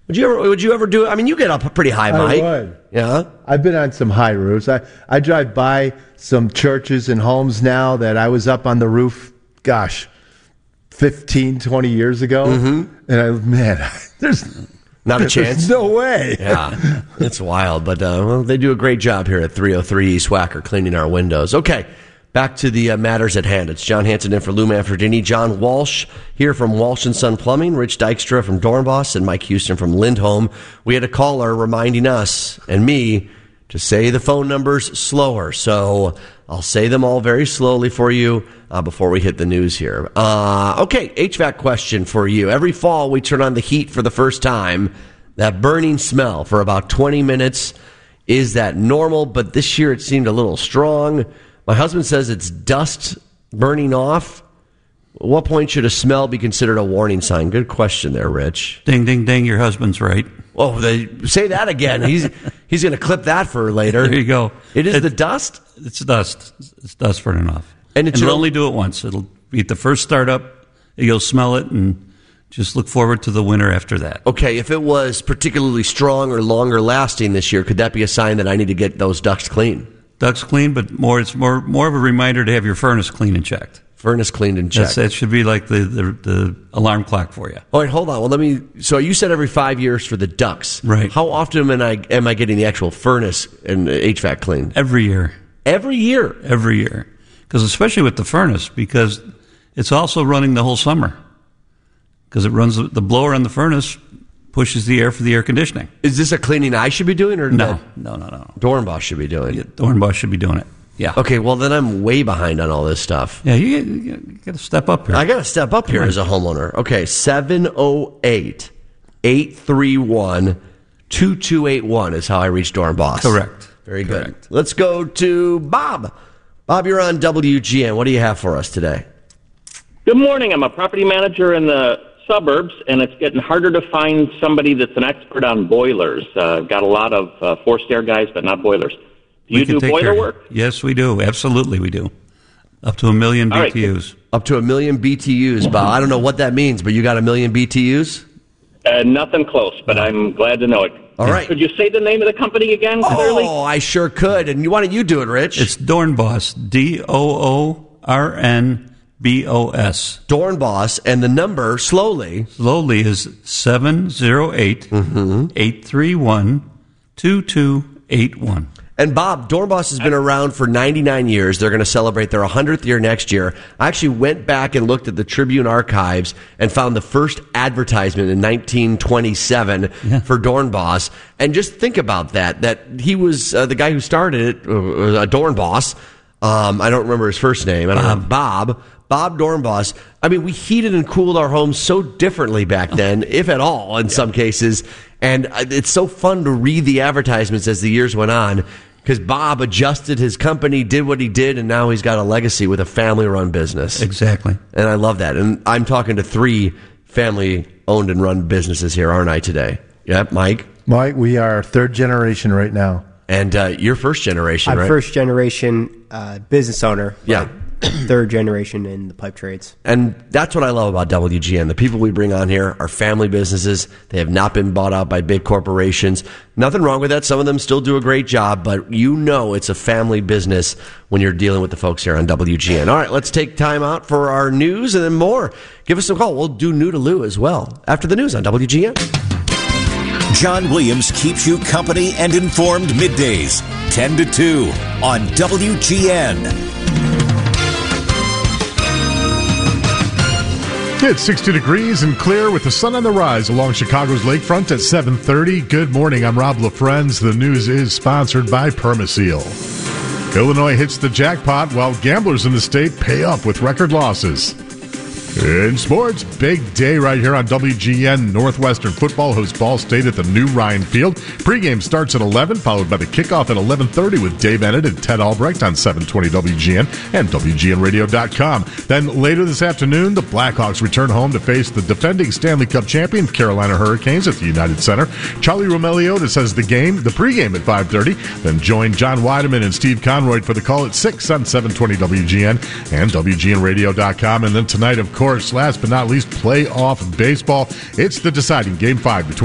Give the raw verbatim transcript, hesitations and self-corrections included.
Would you ever? Would you ever do it? I mean, you get up pretty high, Mike. I would. Yeah. I've been on some high roofs. I, I drive by some churches and homes now that I was up on the roof, gosh, fifteen, twenty years ago. Mm-hmm. And I, man, there's not a chance. No way. Yeah, it's wild, but uh, well, they do a great job here at three oh three East Wacker cleaning our windows. Okay, back to the uh, matters at hand. It's John Hanson in for Lou Manfredini. John Walsh here from Walsh and Son Plumbing, Rich Dykstra from Dornbos, and Mike Houston from Lindholm. We had a caller reminding us and me to say the phone numbers slower, so I'll say them all very slowly for you uh, before we hit the news here. Uh, okay, H V A C question for you. Every fall we turn on the heat for the first time. That burning smell for about twenty minutes, is that normal? But this year it seemed a little strong. My husband says it's dust burning off. At what point should a smell be considered a warning sign? Good question there, Rich. Ding, ding, ding. Your husband's right. Oh, they say that again. He's he's going to clip that for later. There you go. It is it, the dust? It's dust. It's dust burning off. And, it and you'll only do it once. It'll be at the first startup. You'll smell it and just look forward to the winter after that. Okay, if it was particularly strong or longer lasting this year, could that be a sign that I need to get those ducts clean? Ducts clean, but more it's more more of a reminder to have your furnace clean and checked. Furnace cleaned and checked. That's, that should be like the, the, the alarm clock for you. All right, hold on. Well, let me. So you said every five years for the ducts, right? How often am I am I getting the actual furnace and H V A C cleaned? Every year. Every year. Every year, because especially with the furnace, because it's also running the whole summer. Because it runs the blower on the furnace pushes the air for the air conditioning. Is this a cleaning I should be doing, or no? No, no, no. Dornbos should be doing. Yeah, Dornbos should be doing it. Yeah. Okay, well, then I'm way behind on all this stuff. Yeah, you, you, you got to step up here. I got to step up here as a homeowner. Okay, seven oh eight, eight three one, two two eight one is how I reach Dornbos. Correct. Very Correct. good. Let's go to Bob. Bob, you're on W G N. What do you have for us today? Good morning. I'm a property manager in the suburbs, and it's getting harder to find somebody that's an expert on boilers. Uh, I've got a lot of uh, forced air guys, but not boilers. Do you do boiler work? Yes, we do. Absolutely, we do. Up to a million B T Us. Right. Up to a million B T Us, Bob. I don't know what that means, but you got a million B T Us? Uh, nothing close, but I'm glad to know it. All right. Could you say the name of the company again, clearly? Oh, I sure could. And why don't you do it, Rich? It's Dornbos. D O O R N B O S. Dornbos, and the number, slowly. Slowly is seven oh eight, eight three one, two two eight one. And Bob, Dornbos has been around for ninety-nine years. They're going to celebrate their one hundredth year next year. I actually went back and looked at the Tribune archives and found the first advertisement in nineteen twenty-seven yeah. for Dornbos. And just think about that, that he was uh, the guy who started it, uh, Dornbos. Um, I don't remember his first name. I don't know. Bob. Bob Dornbos. I mean, we heated and cooled our homes so differently back then, if at all, in yeah. some cases. And it's so fun to read the advertisements as the years went on. Because Bob adjusted his company, did what he did, and now he's got a legacy with a family-run business. Exactly. And I love that. And I'm talking to three family-owned and run businesses here, aren't I, today? Yep, Mike? Mike, we are third generation right now. And uh, you're first generation, I'm right? first generation uh, business owner. Yeah. Third generation in the pipe trades. And that's what I love about W G N. The people we bring on here are family businesses. They have not been bought out by big corporations. Nothing wrong with that. Some of them still do a great job, but you know it's a family business when you're dealing with the folks here on W G N. All right, let's take time out for our news and then more. Give us a call. We'll do New to Lou as well after the news on W G N. John Williams keeps you company and informed middays, ten to two on W G N. It's sixty degrees and clear with the sun on the rise along Chicago's lakefront at seven thirty. Good morning. I'm Rob LaFrenz. The news is sponsored by Permaseal. Illinois hits the jackpot while gamblers in the state pay up with record losses. In sports, big day right here on W G N. Northwestern football hosts Ball State at the new Ryan Field. Pregame starts at eleven, followed by the kickoff at eleven thirty with Dave Bennett and Ted Albrecht on seven twenty W G N and W G N radio dot com. Then later this afternoon, the Blackhawks return home to face the defending Stanley Cup champion Carolina Hurricanes at the United Center. Charlie Romeliota says the game, the pregame at five thirty. Then join John Weideman and Steve Conroy for the call at six on seven twenty W G N and W G N radio dot com. And then tonight, of course, last but not least, playoff baseball. It's the deciding game five between